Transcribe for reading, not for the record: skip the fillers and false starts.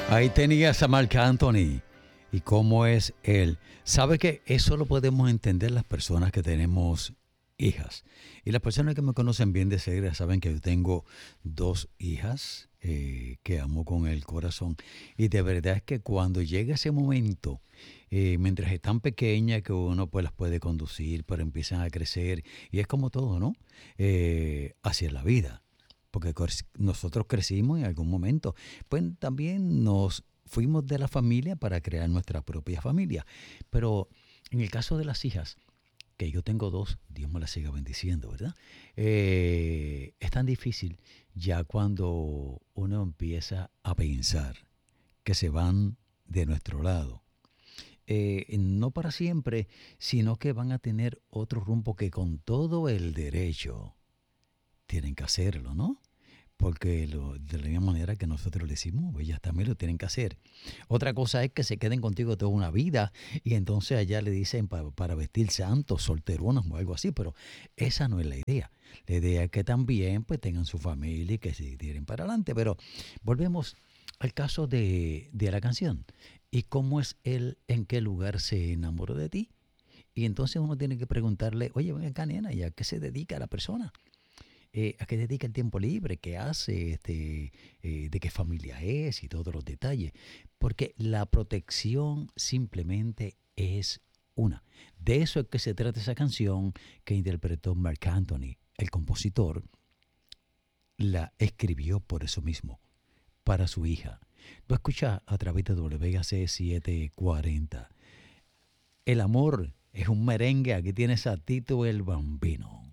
Ahí tenías a Marc Anthony. ¿Y cómo es él? ¿Sabe que eso lo podemos entender las personas que tenemos hijas? Y las personas que me conocen bien de cerca saben que yo tengo dos hijas que amo con el corazón. Y de verdad es que cuando llega ese momento, mientras están pequeñas, que uno pues las puede conducir, pero empiezan a crecer. Y es como todo, ¿no? Hacia la vida. Porque nosotros crecimos en algún momento. Pues también nos fuimos de la familia para crear nuestra propia familia. Pero en el caso de las hijas, que yo tengo dos, Dios me las siga bendiciendo, ¿verdad? Es tan difícil ya cuando uno empieza a pensar que se van de nuestro lado. No para siempre, sino que van a tener otro rumbo que con todo el derecho tienen que hacerlo, ¿no? Porque de la misma manera que nosotros le decimos, ellas también lo tienen que hacer. Otra cosa es que se queden contigo toda una vida y entonces allá le dicen para vestir santos, solteronas o algo así, pero esa no es la idea. La idea es que también pues tengan su familia y que se tiren para adelante. Pero volvemos al caso de la canción. ¿Y cómo es él, en qué lugar se enamoró de ti? Y entonces uno tiene que preguntarle, oye, ven acá, nena, ¿y a qué se dedica la persona? ¿A qué dedica el tiempo libre? ¿Qué hace? ¿De qué familia es? Y todos los detalles. Porque la protección simplemente es una. De eso es que se trata esa canción que interpretó Marc Anthony. El compositor la escribió por eso mismo, para su hija. Lo escucha a través de WAC 740. El amor es un merengue. Aquí tienes a Tito el Bambino.